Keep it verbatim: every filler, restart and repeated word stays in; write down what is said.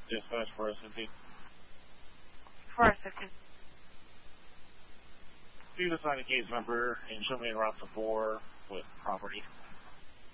Dispatch for S M P. For our second. Please assign a case number and show me a route to four with property.